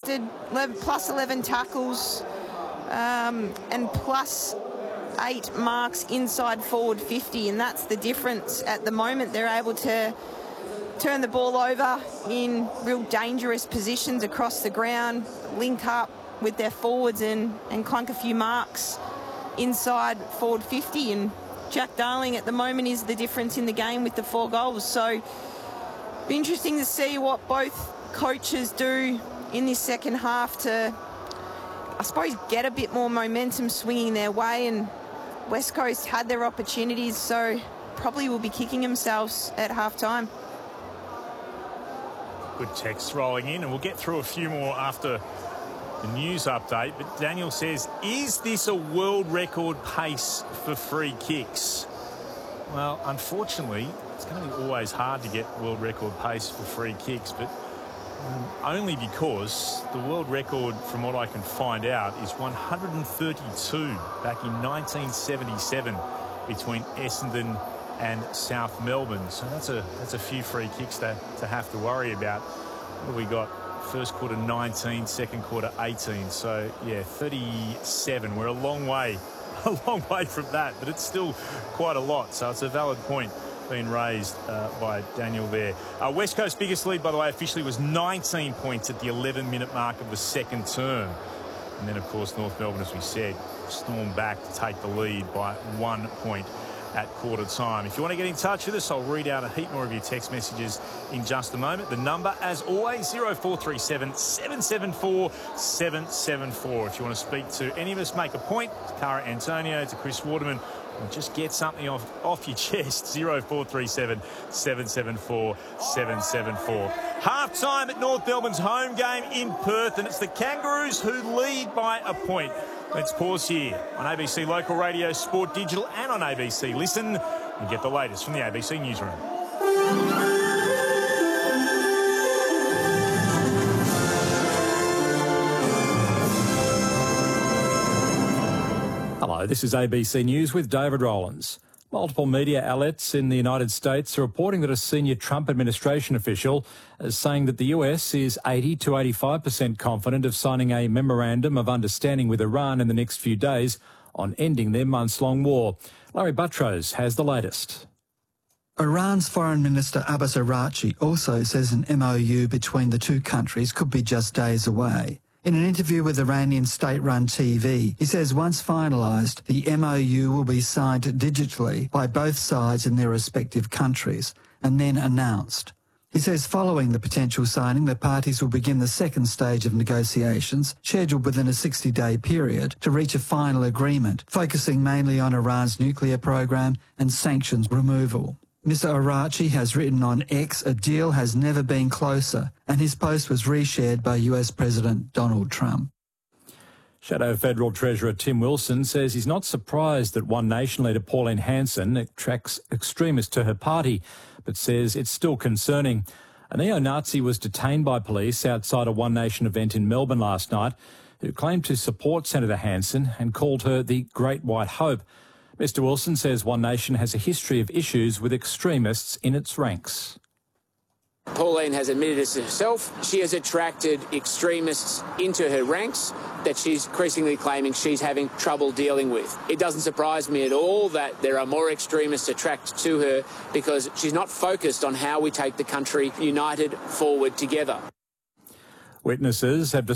posted plus 11 tackles and plus 8 marks inside forward 50, and that's the difference at the moment. They're able to turn the ball over in real dangerous positions across the ground, link up with their forwards and clunk a few marks inside forward 50. And Jack Darling at the moment is the difference in the game with the 4 goals. So be interesting to see what both coaches do in this second half to, I suppose, get a bit more momentum swinging their way. And West Coast had their opportunities, so probably will be kicking themselves at half-time. Good text rolling in, and we'll get through a few more after the news update. But Daniel says, is this a world record pace for free kicks? Well, unfortunately, it's going to be always hard to get world record pace for free kicks, but only because the world record, from what I can find out, is 132 back in 1977 between Essendon and South Melbourne. So that's a few free kicks to have to worry about. What have we got? First quarter 19, second quarter 18. So yeah, 37. We're a long way from that, but it's still quite a lot. So it's a valid point being raised by Daniel there. West Coast's biggest lead, by the way, officially was 19 points at the 11-minute mark of the second term. And then, of course, North Melbourne, as we said, stormed back to take the lead by 1 point at quarter time. If you want to get in touch with us, I'll read out a heap more of your text messages in just a moment. The number, as always, 0437 774 774. If you want to speak to any of us, make a point, to Cara Antonio, to Chris Waterman, or just get something off your chest, 0437 774 774. Half-time at North Melbourne's home game in Perth, and it's the Kangaroos who lead by a point. Let's pause here on ABC Local Radio, Sport Digital, and on ABC Listen, and get the latest from the ABC Newsroom. Hello, this is ABC News with David Rowlands. Multiple media outlets in the United States are reporting that a senior Trump administration official is saying that the US is 80 to 85% confident of signing a memorandum of understanding with Iran in the next few days on ending their months-long war. Larry Buttrose has the latest. Iran's Foreign Minister Abbas Araghchi also says an MOU between the two countries could be just days away. In an interview with Iranian state-run TV, he says once finalised, the MOU will be signed digitally by both sides in their respective countries and then announced. He says following the potential signing, the parties will begin the second stage of negotiations, scheduled within a 60-day period, to reach a final agreement, focusing mainly on Iran's nuclear program and sanctions removal. Mr. Araghchi has written on X, a deal has never been closer, and his post was reshared by US President Donald Trump. Shadow Federal Treasurer Tim Wilson says he's not surprised that One Nation leader Pauline Hanson attracts extremists to her party, but says it's still concerning. A neo-Nazi was detained by police outside a One Nation event in Melbourne last night, who claimed to support Senator Hanson and called her the Great White Hope. Mr. Wilson says One Nation has a history of issues with extremists in its ranks. Pauline has admitted this herself. She has attracted extremists into her ranks that she's increasingly claiming she's having trouble dealing with. It doesn't surprise me at all that there are more extremists attracted to her because she's not focused on how we take the country united forward together. Witnesses have